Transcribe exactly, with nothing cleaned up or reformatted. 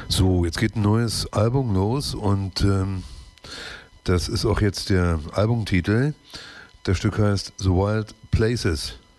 So, jetzt geht ein neues Album los und ähm, das ist auch jetzt der Albumtitel. Das Stück heißt The Wild Places.